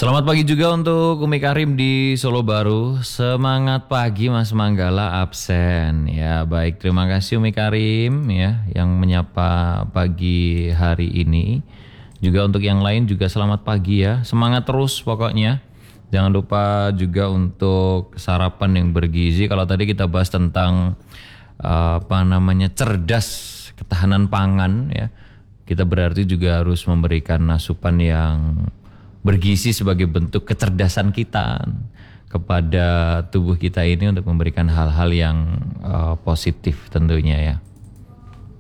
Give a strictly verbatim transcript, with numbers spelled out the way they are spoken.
Selamat pagi juga untuk Umi Karim di Solo Baru. Semangat pagi Mas Manggala absen. Ya baik, terima kasih Umi Karim ya yang menyapa pagi hari ini. Juga untuk yang lain juga selamat pagi ya. Semangat terus pokoknya. Jangan lupa juga untuk sarapan yang bergizi. Kalau tadi kita bahas tentang uh, apa namanya cerdas ketahanan pangan ya. Kita berarti juga harus memberikan asupan yang bergizi sebagai bentuk kecerdasan kita kepada tubuh kita ini untuk memberikan hal-hal yang uh, positif tentunya ya.